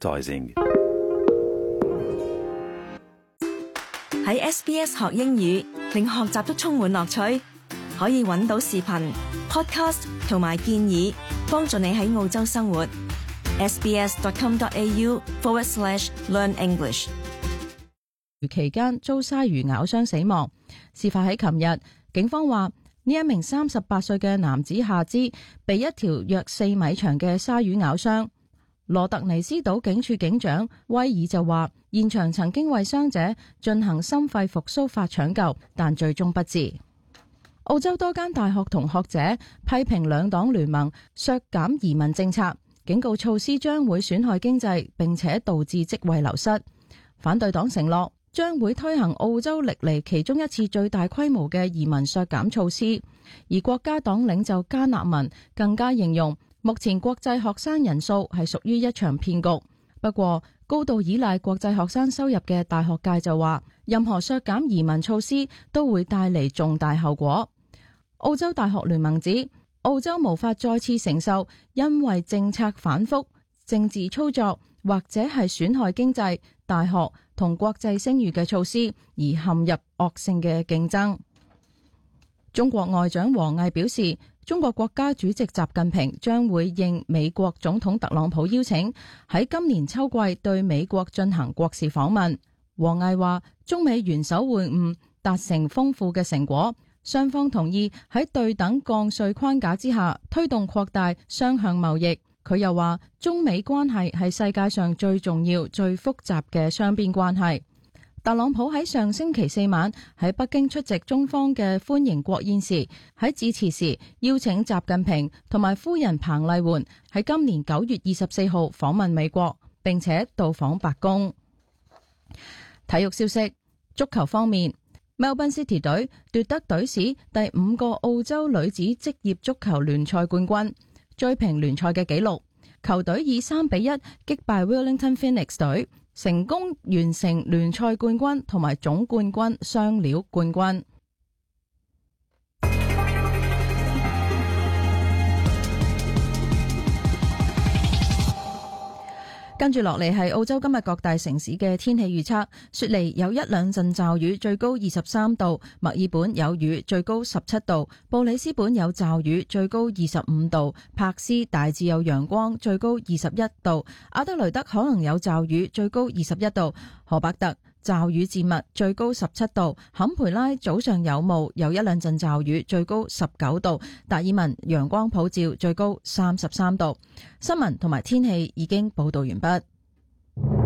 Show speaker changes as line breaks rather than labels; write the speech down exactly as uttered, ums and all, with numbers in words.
advertising.
喺 S B S 學英語，令學習都充滿樂趣。可以揾到視頻、podcast 同埋建議，幫助你喺澳洲生活。sbs.com.au forward slash learn English。
期間遭鯊魚咬傷死亡。事發喺琴日，警方話呢一名三十八歲嘅男子夏茲被一條約四米長嘅鯊魚咬傷。羅特尼斯島警署警長威爾就話，現場曾經為傷者進行心肺復甦法搶救，但最終不治。澳洲多間大學同學者批評兩黨聯盟削減移民政策，警告措施將會損害經濟，並且導致職位流失。反對黨承諾將會推行澳洲歷嚟其中一次最大規模嘅移民削減措施，而國家黨領袖加納文更加形容目前國際學生人數係屬於一場騙局。不過，高度依賴國際學生收入嘅大學界就話，任何削減移民措施都會帶嚟重大後果。澳洲大學聯盟指，澳洲無法再次承受因為政策反覆、政治操作或者係損害經濟、大學同國際聲譽嘅措施而陷入惡性嘅競爭。中國外長王毅表示，中國國家主席習近平將會應美國總統特朗普邀請，喺今年秋季對美國進行國事訪問。王毅話，中美元首會晤達成豐富嘅成果，雙方同意喺對等降稅框架之下推動擴大雙向貿易。佢又話，中美關係係世界上最重要、最複雜嘅雙邊關係。特朗普喺上星期四晚喺北京出席中方嘅歡迎國宴時，喺致辭時邀請習近平同埋夫人彭麗媛喺今年九月二十四號訪問美國，並且到訪白宮。體育消息，足球方面，Melbourne City 隊奪得隊史第五個澳洲女子職業足球聯賽冠軍，追平聯賽嘅紀錄。球隊以三比一擊敗 Wellington Phoenix 隊，成功完成聯賽冠軍同埋總冠軍雙料冠軍。跟住落嚟係澳洲今日各大城市嘅天氣預測。雪梨有一兩陣驟雨，最高二十三度；墨爾本有雨，最高十七度；布里斯本有驟雨，最高二十五度；柏斯大致有陽光，最高二十一度；阿德雷德可能有驟雨，最高二十一度；荷伯特驟雨漸密，最高十七度；坎培拉早上有霧，有一兩陣驟雨，最高十九度；達爾文陽光普照，最高三十三度。新聞同埋天氣已經報道完畢。